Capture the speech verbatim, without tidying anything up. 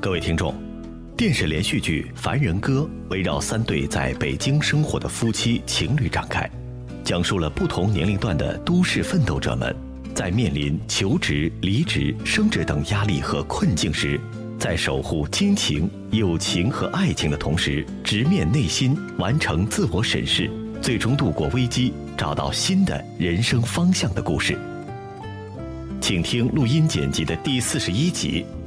各位听众，电视连续剧《凡人歌》围绕三对在北京生活的夫妻情侣展开，讲述了不同年龄段的都市奋斗者们在面临求职、离职、升职等压力和困境时，在守护亲情、友情和爱情的同时，直面内心，完成自我审视，最终度过危机，找到新的人生方向的故事。请听录音剪辑的第四十一集《